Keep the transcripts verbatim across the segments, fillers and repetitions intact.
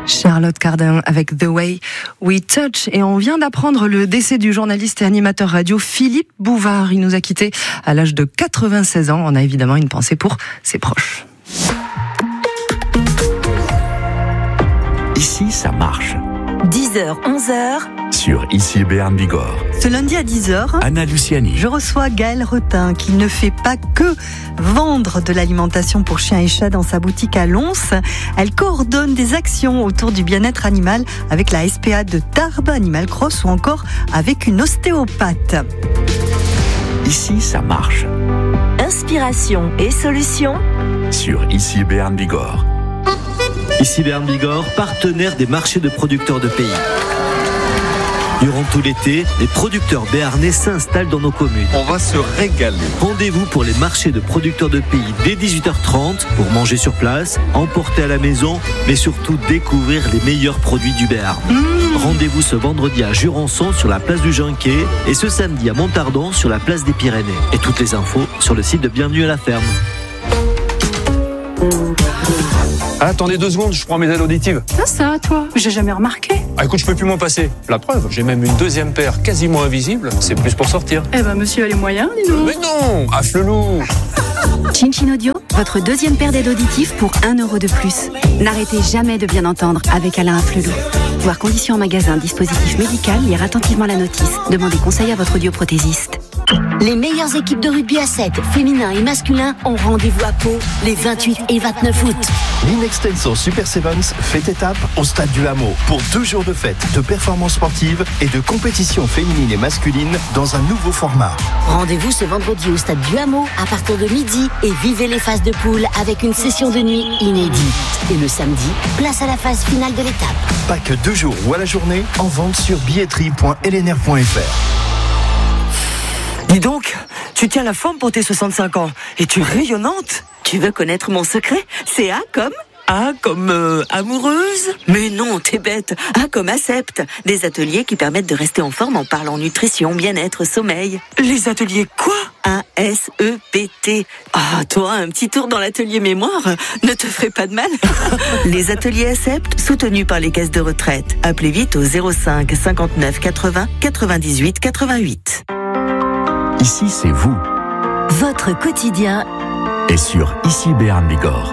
Charlotte Cardin avec The Way We Touch. Et on vient d'apprendre le décès du journaliste et animateur radio Philippe Bouvard. Il nous a quittés à l'âge de quatre-vingt-seize ans. On a évidemment une pensée pour ses proches. Ici, ça marche. dix heures, onze heures. Sur Ici Béarn Bigorre. Ce lundi à dix heures, Anna Luciani. je reçois Gaëlle Rotin qui ne fait pas que vendre de l'alimentation pour chiens et chats dans sa boutique à Lons. Elle coordonne des actions autour du bien-être animal avec la S P A de Tarbes, Animal Cross ou encore avec une ostéopathe. Ici, ça marche. Inspiration et solutions. Sur Ici Béarn Bigorre. Ici Béarn Bigorre, partenaire des marchés de producteurs de pays. Durant tout l'été, les producteurs béarnais s'installent dans nos communes. On va se régaler. Rendez-vous pour les marchés de producteurs de pays dès dix-huit heures trente pour manger sur place, emporter à la maison, mais surtout découvrir les meilleurs produits du Béarn. Mmh. Rendez-vous ce vendredi à Jurançon sur la place du Junquet et ce samedi à Montardon sur la place des Pyrénées. Et toutes les infos sur le site de Bienvenue à la ferme. Attendez deux secondes, je prends mes aides auditives. Ça, ça, toi, j'ai jamais remarqué. Ah écoute, je peux plus m'en passer. La preuve, j'ai même une deuxième paire quasiment invisible. C'est plus pour sortir. Eh ben, monsieur a les moyens, dis donc. Mais non, à Flelou. Chin Chin Audio, votre deuxième paire d'aides auditives pour un euro de plus. N'arrêtez jamais de bien entendre avec Alain Afflelou. Voir conditions en magasin, dispositif médical, lire attentivement la notice. Demandez conseil à votre audioprothésiste. Les meilleures équipes de rugby à sept, féminin et masculin, ont rendez-vous à Pau les vingt-huit et vingt-neuf août. L'Inextenso Super Sevens fait étape au Stade du Hameau pour deux jours de fête, de performances sportives et de compétitions féminines et masculines dans un nouveau format. Rendez-vous ce vendredi au Stade du Hameau à partir de midi et vivez les phases de poule avec une session de nuit inédite. Et le samedi, place à la phase finale de l'étape. Pas que deux jours ou à la journée, en vente sur billetterie point l n r point f r. Dis donc, tu tiens la forme pour tes soixante-cinq ans et tu es rayonnante. Tu veux connaître mon secret? C'est A comme Ah, comme euh, amoureuse? Mais non, t'es bête. A comme Accept. Des ateliers qui permettent de rester en forme en parlant nutrition, bien-être, sommeil. Les ateliers quoi? A S E P T. Ah, toi, un petit tour dans l'atelier mémoire ne te ferait pas de mal. Les ateliers Accept, soutenus par les caisses de retraite. Appelez vite au zéro cinq cinquante-neuf quatre-vingts quatre-vingt-dix-huit quatre-vingt-huit. Ici, c'est vous. Votre quotidien Et sur Ici Béarn Bigorre.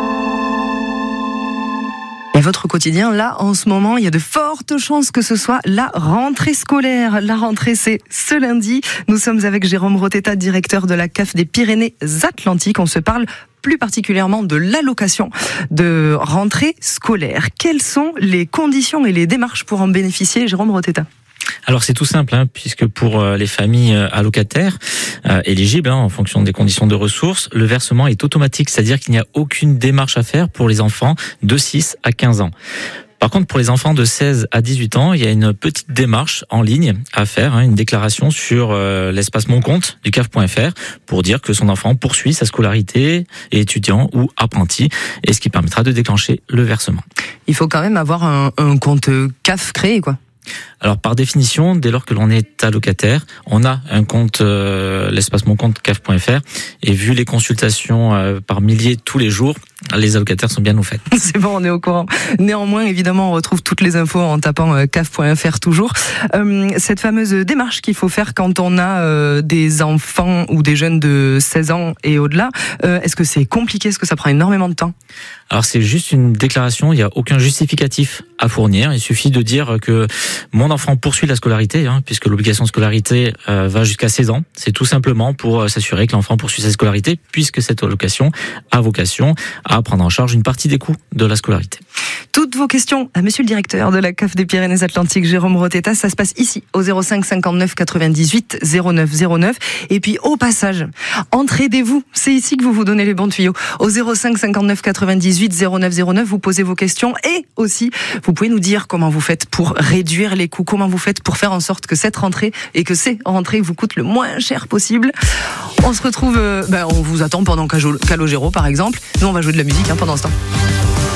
Et votre quotidien, là, en ce moment, il y a de fortes chances que ce soit la rentrée scolaire. La rentrée, c'est ce lundi. Nous sommes avec Jérôme Rotetta, directeur de la C A F des Pyrénées-Atlantiques. On se parle plus particulièrement de l'allocation de rentrée scolaire. Quelles sont les conditions et les démarches pour en bénéficier, Jérôme Rotetta? Alors c'est tout simple, hein, puisque pour euh, les familles euh, allocataires euh, éligibles, hein, en fonction des conditions de ressources, le versement est automatique, c'est-à-dire qu'il n'y a aucune démarche à faire pour les enfants de six à quinze ans. Par contre, pour les enfants de seize à dix-huit ans, il y a une petite démarche en ligne à faire, hein, une déclaration sur euh, l'espace Mon Compte du C A F point F R pour dire que son enfant poursuit sa scolarité, est étudiant ou apprenti, et ce qui permettra de déclencher le versement. Il faut quand même avoir un, un compte C A F créé, quoi. Alors par définition, dès lors que l'on est allocataire, on a un compte, euh, l'espace Mon Compte C A F point F R, et vu les consultations euh, par milliers tous les jours, les allocataires sont bien au fait. C'est bon, on est au courant. Néanmoins, évidemment, on retrouve toutes les infos en tapant euh, C A F point F R toujours. Euh, cette fameuse démarche qu'il faut faire quand on a euh, des enfants ou des jeunes de seize ans et au-delà, euh, est-ce que c'est compliqué? Est-ce que ça prend énormément de temps? Alors c'est juste une déclaration, il n'y a aucun justificatif à fournir. Il suffit de dire que mon enfant poursuit la scolarité, hein, puisque l'obligation de scolarité euh, va jusqu'à seize ans. C'est tout simplement pour euh, s'assurer que l'enfant poursuit sa scolarité, puisque cette allocation a vocation à prendre en charge une partie des coûts de la scolarité. Toutes vos questions à monsieur le directeur de la C A F des Pyrénées-Atlantiques, Jérôme Rotetta, ça se passe ici, au zéro cinq cinquante-neuf quatre-vingt-dix-huit zéro neuf zéro neuf. Et puis, au passage, entraidez-vous. C'est ici que vous vous donnez les bons tuyaux. Au zéro cinq cinquante-neuf quatre-vingt-dix-huit zéro neuf zéro neuf, vous posez vos questions et aussi, vous pouvez nous dire comment vous faites pour réduire les coûts, comment vous faites pour faire en sorte que cette rentrée et que ces rentrées vous coûtent le moins cher possible. On se retrouve, euh, ben, on vous attend pendant Calogero, par exemple. Nous, on va jouer de la musique hein, pendant ce temps.